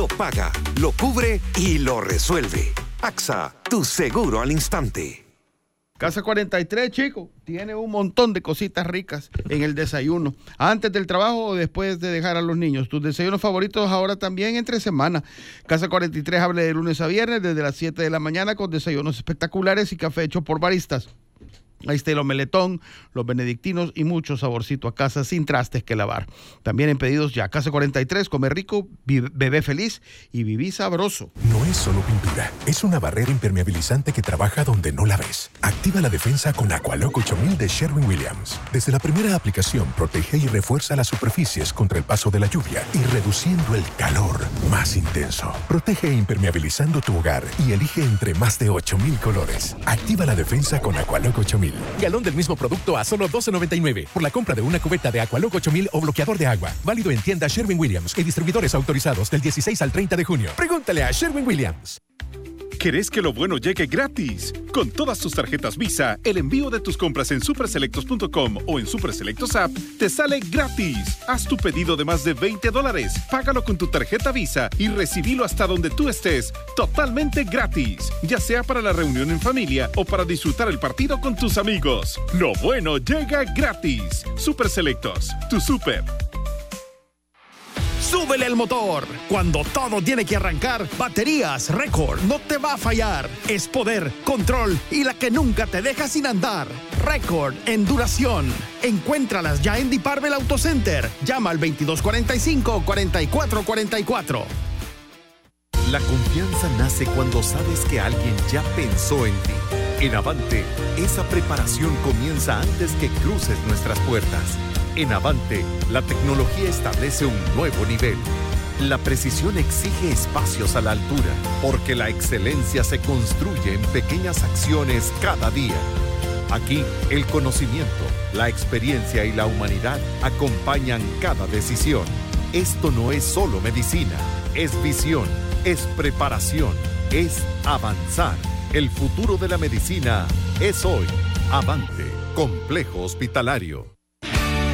Lo paga, lo cubre y lo resuelve. AXA, tu seguro al instante. Casa 43, chicos, tiene un montón de cositas ricas en el desayuno. Antes del trabajo o después de dejar a los niños. Tus desayunos favoritos ahora también entre semana. Casa 43 abre de lunes a viernes desde las 7 de la mañana con desayunos espectaculares y café hecho por baristas. Ahí está el omeletón, los benedictinos y mucho saborcito a casa sin trastes que lavar. También en pedidos ya. Casa 43, come rico, bebé feliz y viví sabroso. No es solo pintura, es una barrera impermeabilizante que trabaja donde no la ves. Activa la defensa con Aqualock 8000 de Sherwin-Williams. Desde la primera aplicación, protege y refuerza las superficies contra el paso de la lluvia y reduciendo el calor más intenso. Protege impermeabilizando tu hogar y elige entre más de 8000 colores. Activa la defensa con Aqualock 8000. Galón del mismo producto a solo $12.99 por la compra de una cubeta de Aqualock 8000 o bloqueador de agua. Válido en tiendas Sherwin-Williams y distribuidores autorizados del 16 al 30 de junio. Pregúntale a Sherwin-Williams. ¿Querés que lo bueno llegue gratis? Con todas tus tarjetas Visa, el envío de tus compras en superselectos.com o en Superselectos App te sale gratis. Haz tu pedido de más de $20, págalo con tu tarjeta Visa y recibilo hasta donde tú estés, totalmente gratis. Ya sea para la reunión en familia o para disfrutar el partido con tus amigos. Lo bueno llega gratis. Superselectos, tu super. ¡Súbele el motor! Cuando todo tiene que arrancar, Baterías Record no te va a fallar. Es poder, control y la que nunca te deja sin andar. Record en duración. Encuéntralas ya en Diparvel Auto Center. Llama al 2245-4444. La confianza nace cuando sabes que alguien ya pensó en ti. En Avante, esa preparación comienza antes que cruces nuestras puertas. En Avante, la tecnología establece un nuevo nivel. La precisión exige espacios a la altura, porque la excelencia se construye en pequeñas acciones cada día. Aquí, el conocimiento, la experiencia y la humanidad acompañan cada decisión. Esto no es solo medicina, es visión, es preparación, es avanzar. El futuro de la medicina es hoy. Avante, Complejo Hospitalario.